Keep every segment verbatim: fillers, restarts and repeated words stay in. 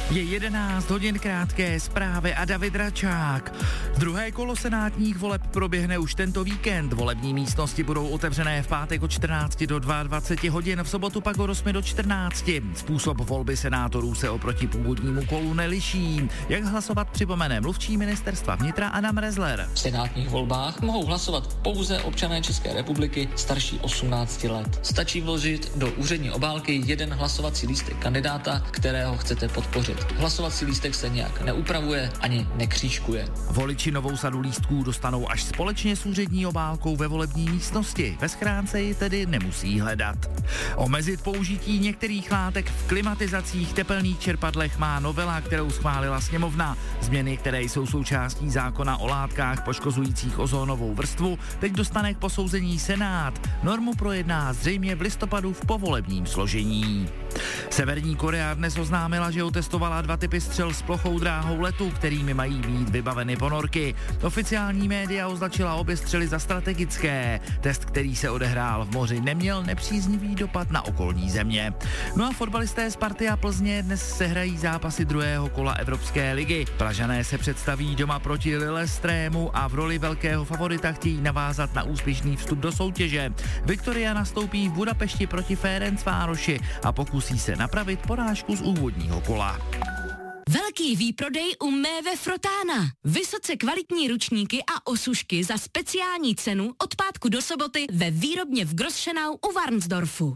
Je jedenáct hodin, krátké zprávy a David Račák. Druhé kolo senátních voleb proběhne už tento víkend. Volební místnosti budou otevřené v pátek od čtrnácti do dvaceti dvou hodin, v sobotu pak od osmi do čtrnácti. Způsob volby senátorů se oproti původnímu kolu neliší. Jak hlasovat, připomene mluvčí ministerstva vnitra Adam Rezler. V senátních volbách mohou hlasovat pouze občané České republiky starší osmnácti let. Stačí vložit do úřední obálky jeden hlasovací lístek kandidáta, kterého chcete podpořit. Hlasovací lístek se nějak neupravuje ani nekřížkuje. Voliči novou sadu lístků dostanou až společně s úřední obálkou ve volební místnosti. Ve schránce ji tedy nemusí hledat. Omezit použití některých látek v klimatizacích, tepelných čerpadlech má novela, kterou schválila sněmovna. Změny, které jsou součástí zákona o látkách poškozujících ozónovou vrstvu, teď dostane k posouzení Senát. Normu projedná zřejmě v listopadu v povolebním složení. Severní Korea dnes oznámila, že otestovala dva typy střel s plochou dráhou letu, kterými mají být vybaveny ponorky. Oficiální média označila obě střely za strategické. Test, který se odehrál v moři, neměl nepříznivý dopad na okolní země. No a fotbalisté Sparty a Plzně dnes sehrají zápasy druhého kola Evropské ligy. Pražané se představí doma proti Lillestrému a v roli velkého favorita chtějí navázat na úspěšný vstup do soutěže. Viktoria nastoupí v Budapešti proti Ferencvároši a pokusí se napravit porážku z úvodního kola. Velký výprodej u Méve Frotána. Vysoce kvalitní ručníky a osušky za speciální cenu od pátku do soboty ve výrobně v Grosschenau u Varnsdorfu.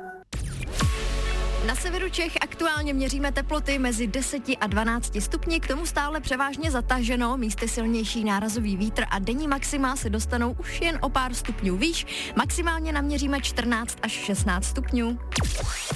Na severu Čech aktuálně měříme teploty mezi deseti a dvanácti stupni, k tomu stále převážně zataženo, místy silnější nárazový vítr a denní maxima se dostanou už jen o pár stupňů výš, maximálně naměříme čtrnáct až šestnáct stupňů.